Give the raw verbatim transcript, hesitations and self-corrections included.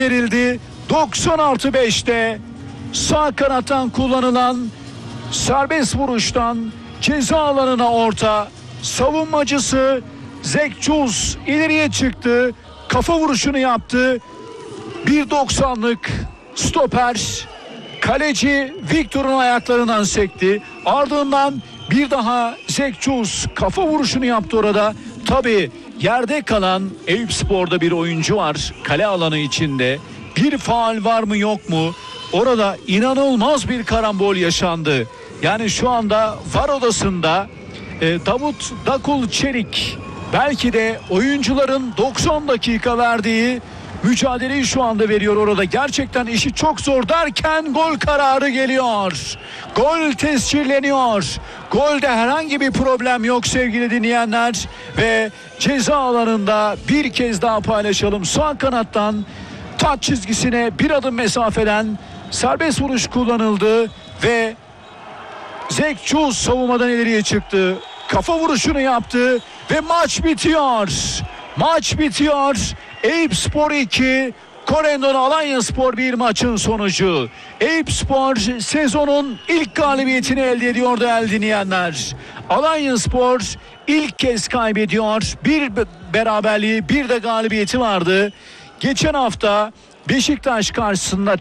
verildi. doksan artı beşte sağ kanattan kullanılan serbest vuruştan ceza alanına orta, savunmacısı Zekçuz ileriye çıktı, kafa vuruşunu yaptı. bir doksanlık stoper kaleci Victor'un ayaklarından sekti. Ardından bir daha Zekçuz kafa vuruşunu yaptı orada. Tabii yerde kalan Eyüpspor'da bir oyuncu var kale alanı içinde. Bir faul var mı yok mu? Orada inanılmaz bir karambol yaşandı. Yani şu anda VAR odasında e, Davut Dakul Çelik belki de oyuncuların doksan dakika verdiği mücadeleyi şu anda veriyor orada. Gerçekten işi çok zor derken gol kararı geliyor. Gol tescilleniyor. Golde herhangi bir problem yok sevgili dinleyenler. Ve ceza alanında bir kez daha paylaşalım. Sağ kanattan taç çizgisine bir adım mesafeden serbest vuruş kullanıldı ve Zekçuz savunmadan ileriye çıktı. Kafa vuruşunu yaptı ve maç bitiyor. Maç bitiyor. Eyüpspor iki, Corendon Alanyaspor bir maçın sonucu. Eyüpspor sezonun ilk galibiyetini elde ediyor değerli dinleyenler. Alanyaspor ilk kez kaybediyor. Bir beraberliği, bir de galibiyeti vardı. Geçen hafta Beşiktaş karşısında